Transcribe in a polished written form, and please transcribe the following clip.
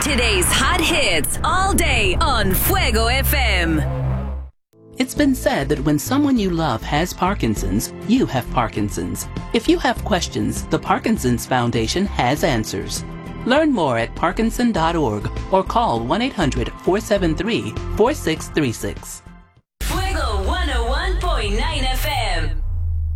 Today's hot hits all day on Fuego FM. It's been said that when someone you love has Parkinson's, you have Parkinson's. If you have questions, the Parkinson's Foundation has answers. Learn more at parkinson.org or call 1-800-473-4636.